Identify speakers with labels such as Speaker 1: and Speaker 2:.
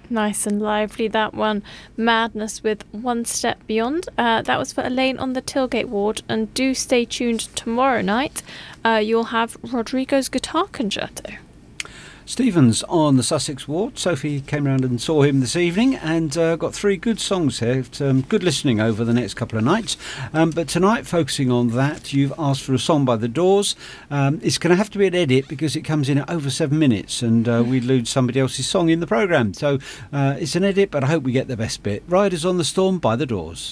Speaker 1: Nice and lively, that one. Madness with One Step Beyond. That was for Elaine on the Tilgate ward. And do stay tuned tomorrow night. You'll have Rodrigo's guitar concerto.
Speaker 2: Stephen's on the Sussex ward. Sophie came round and saw him this evening and got 3 good songs here. Good listening over the next couple of nights. But tonight, focusing on that, you've asked for a song by The Doors. It's going to have to be an edit because it comes in at over 7 minutes and we lose somebody else's song in the programme. So it's an edit, but I hope we get the best bit. Riders on the Storm by The Doors.